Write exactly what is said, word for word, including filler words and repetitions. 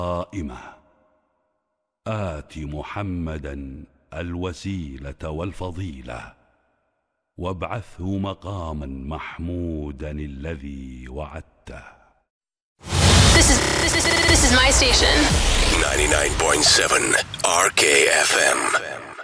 قائمة. آت محمدا الوسيلة والفضيلة وابعثه مقاما محمودا الذي وعدته. This is, this is, this is my station. ninety-nine point seven R K F M.